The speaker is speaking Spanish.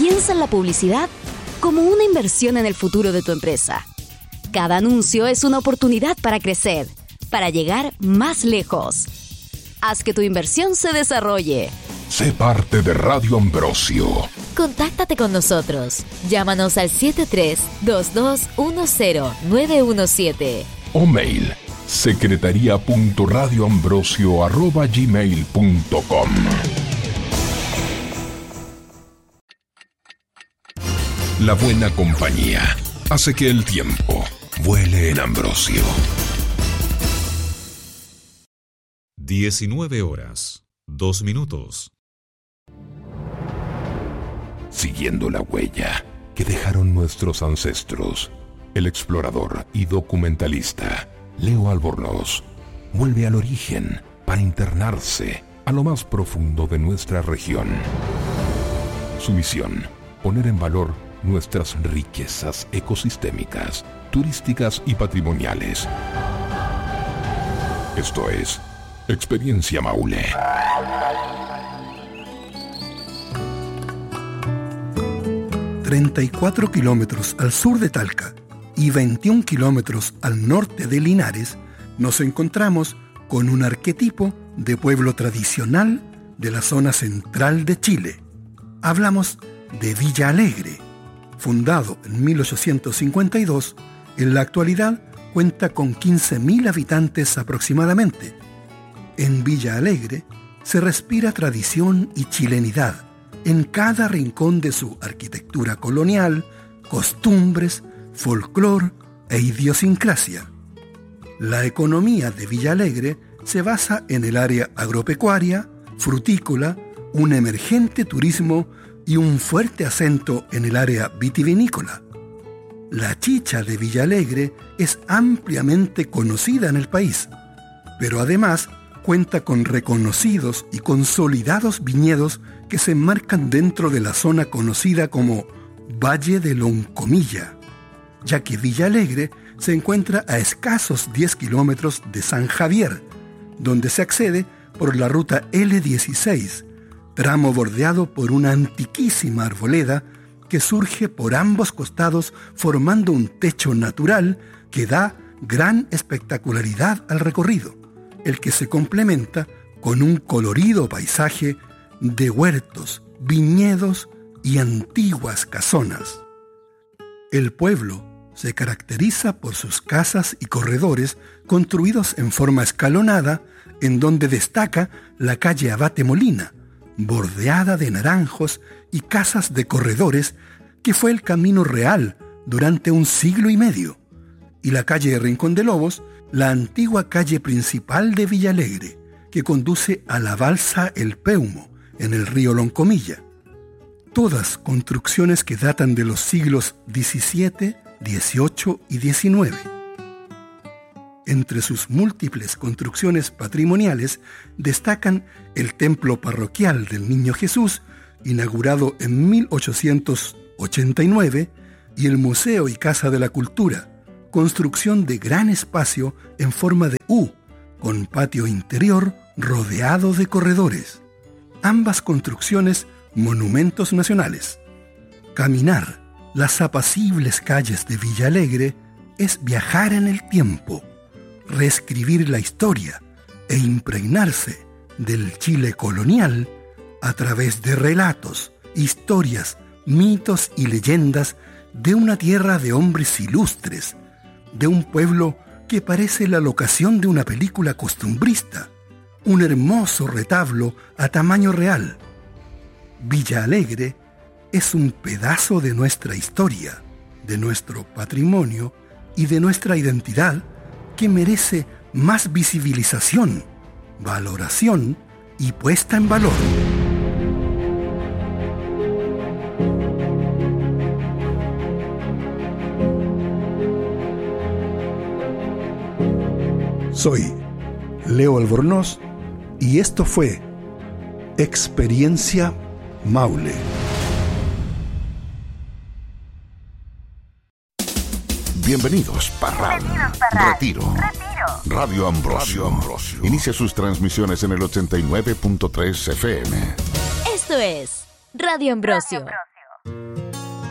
Piensa en la publicidad como una inversión en el futuro de tu empresa. Cada anuncio es una oportunidad para crecer, para llegar más lejos. Haz que tu inversión se desarrolle. Sé parte de Radio Ambrosio. Contáctate con nosotros. Llámanos al 73-2210-917. O mail secretaria.radioambrosio@gmail.com. La buena compañía hace que el tiempo vuele en Ambrosio. 19:02. Siguiendo la huella que dejaron nuestros ancestros, el explorador y documentalista Leo Albornoz vuelve al origen para internarse a lo más profundo de nuestra región. Su misión: poner en valor nuestras riquezas ecosistémicas, turísticas y patrimoniales. Esto es Experiencia Maule. ...34 kilómetros al sur de Talca y 21 kilómetros al norte de Linares... nos encontramos con un arquetipo de pueblo tradicional de la zona central de Chile. Hablamos de Villa Alegre. Fundado en 1852, en la actualidad cuenta con 15.000 habitantes aproximadamente. En Villa Alegre se respira tradición y chilenidad en cada rincón de su arquitectura colonial, costumbres, folclor e idiosincrasia. La economía de Villa Alegre se basa en el área agropecuaria, frutícola, un emergente turismo y un fuerte acento en el área vitivinícola. La chicha de Villa Alegre es ampliamente conocida en el país, pero además cuenta con reconocidos y consolidados viñedos que se enmarcan dentro de la zona conocida como Valle de Loncomilla, ya que Villa Alegre se encuentra a escasos 10 kilómetros de San Javier, donde se accede por la ruta L16, tramo bordeado por una antiquísima arboleda que surge por ambos costados formando un techo natural que da gran espectacularidad al recorrido, el que se complementa con un colorido paisaje de huertos, viñedos y antiguas casonas. El pueblo se caracteriza por sus casas y corredores construidos en forma escalonada, en donde destaca la calle Abate Molina, bordeada de naranjos y casas de corredores, que fue el camino real durante un siglo y medio, y la calle Rincón de Lobos, la antigua calle principal de Villa Alegre, que conduce a la balsa El Peumo, en el río Loncomilla. Todas construcciones que datan de los siglos XVII, XVIII y XIX. Entre sus múltiples construcciones patrimoniales destacan el Templo Parroquial del Niño Jesús, inaugurado en 1889, y el Museo y Casa de la Cultura, construcción de gran espacio en forma de U, con patio interior rodeado de corredores. Ambas construcciones monumentos nacionales. Caminar las apacibles calles de Villa Alegre es viajar en el tiempo, reescribir la historia e impregnarse del Chile colonial a través de relatos, historias, mitos y leyendas de una tierra de hombres ilustres, de un pueblo que parece la locación de una película costumbrista, un hermoso retablo a tamaño real. Villa Alegre es un pedazo de nuestra historia, de nuestro patrimonio y de nuestra identidad que merece más visibilización, valoración y puesta en valor. Soy Leo Albornoz y esto fue Experiencia Maule. Bienvenidos, Parral. Retiro. Radio Ambrosio. Inicia sus transmisiones en el 89.3 FM. Esto es Radio Ambrosio.